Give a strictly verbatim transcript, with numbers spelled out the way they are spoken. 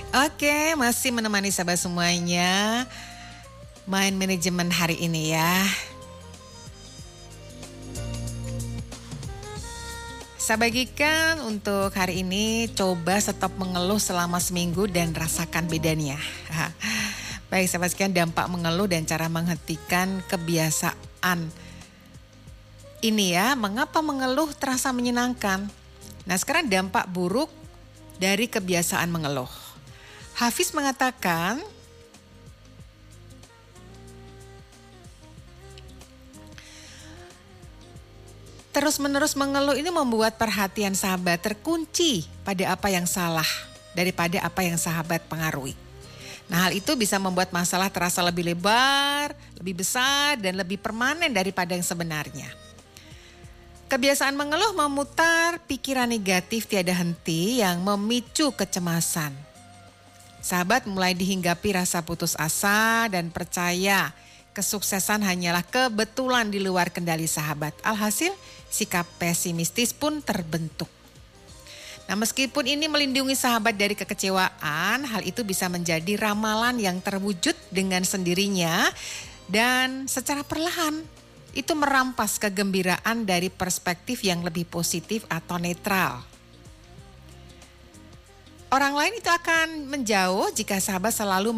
Oke, masih menemani sahabat semuanya main manajemen hari ini ya. Saya bagikan untuk hari ini, coba stop mengeluh selama seminggu dan rasakan bedanya. Baik sahabat sekalian, dampak mengeluh dan cara menghentikan kebiasaan ini ya. Mengapa mengeluh terasa menyenangkan? Nah sekarang dampak buruk dari kebiasaan mengeluh. Hafiz mengatakan, terus-menerus mengeluh ini membuat perhatian sahabat terkunci pada apa yang salah daripada apa yang sahabat pengaruhi. Nah hal itu bisa membuat masalah terasa lebih lebar, lebih besar dan lebih permanen daripada yang sebenarnya. Kebiasaan mengeluh memutar pikiran negatif tiada henti yang memicu kecemasan. Sahabat mulai dihinggapi rasa putus asa dan percaya kesuksesan hanyalah kebetulan di luar kendali sahabat. Alhasil sikap pesimistis pun terbentuk. Nah meskipun ini melindungi sahabat dari kekecewaan, hal itu bisa menjadi ramalan yang terwujud dengan sendirinya dan secara perlahan itu merampas kegembiraan dari perspektif yang lebih positif atau netral. Orang lain itu akan menjauh jika sahabat selalu